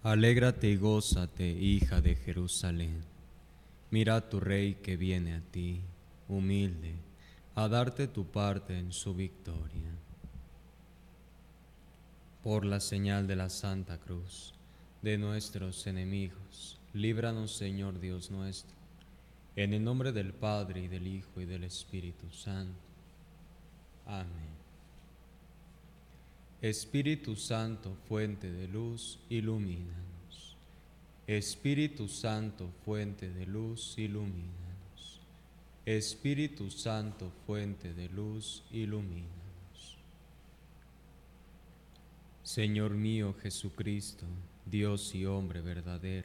Alégrate y gózate, hija de Jerusalén. Mira a tu rey que viene a ti, humilde, a darte tu parte en su victoria. Por la señal de la Santa Cruz, de nuestros enemigos, líbranos, Señor Dios nuestro, en el nombre del Padre, y del Hijo, y del Espíritu Santo. Amén. Espíritu Santo, fuente de luz, ilumínanos. Espíritu Santo, fuente de luz, ilumínanos. Espíritu Santo, fuente de luz, ilumínanos. Señor mío Jesucristo, Dios y hombre verdadero,